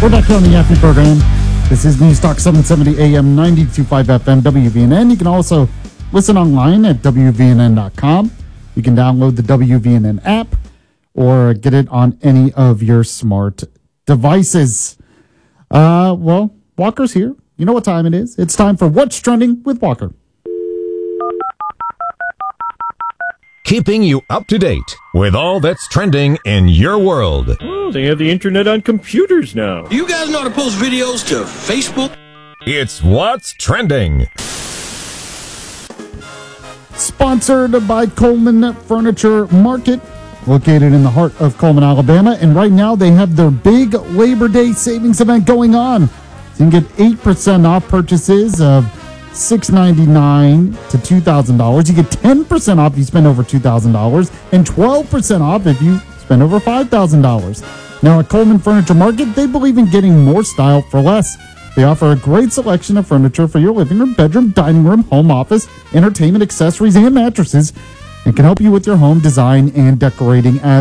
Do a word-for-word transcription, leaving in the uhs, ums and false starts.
We're back here on the Yaffee program. This is News Talk seven seventy A M, ninety-two point five F M, W V N N. You can also listen online at W V N N dot com. You can download the W V N N app or get it on any of your smart devices. Uh, well, Walker's here. You know what time it is. It's time for What's Trending with Walker. Keeping you up to date with all that's trending in your world. Oh, they have the internet on computers now. You guys know how to post videos to Facebook? It's What's Trending. Sponsored by Coleman Furniture Market, located in the heart of Coleman, Alabama. And right now they have their big Labor Day savings event going on. So you can get eight percent off purchases of six ninety-nine to two thousand dollars. You get ten percent off if you spend over two thousand dollars and twelve percent off if you spend over five thousand dollars. Now at Coleman Furniture Market, they believe in getting more style for less. They offer a great selection of furniture for your living room, bedroom, dining room, home office, entertainment, accessories, and mattresses, and can help you with your home design and decorating as